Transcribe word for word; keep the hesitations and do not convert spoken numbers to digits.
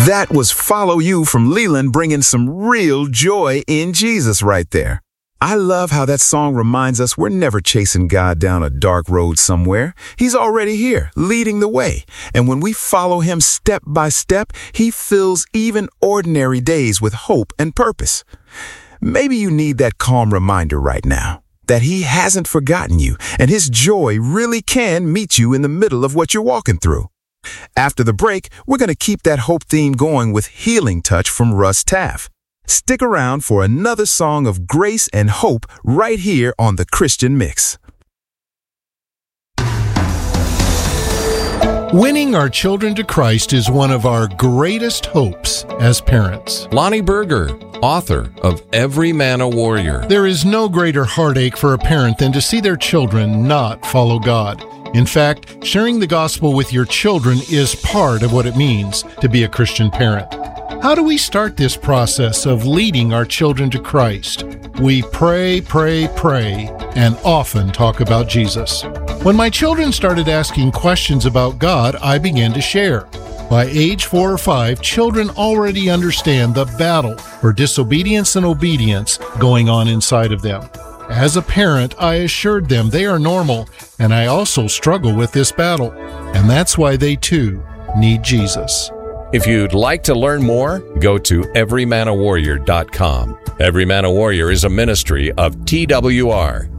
That was Follow You from Leland, bringing some real joy in Jesus right there. I love how that song reminds us we're never chasing God down a dark road somewhere. He's already here, leading the way. And when we follow him step by step, he fills even ordinary days with hope and purpose. Maybe you need that calm reminder right now that he hasn't forgotten you, and his joy really can meet you in the middle of what you're walking through. After the break, we're going to keep that hope theme going with Healing Touch from Russ Taff. Stick around for another song of grace and hope right here on The Christian Mix. Winning our children to Christ is one of our greatest hopes as parents. Lonnie Berger, author of Every Man a Warrior. There is no greater heartache for a parent than to see their children not follow God. In fact, sharing the gospel with your children is part of what it means to be a Christian parent. How do we start this process of leading our children to Christ? We pray, pray, pray, and often talk about Jesus. When my children started asking questions about God, I began to share. By age four or five, children already understand the battle for disobedience and obedience going on inside of them. As a parent, I assured them they are normal, and I also struggle with this battle. And that's why they too need Jesus. If you'd like to learn more, go to every man a warrior dot com. Every Man a Warrior is a ministry of T W R.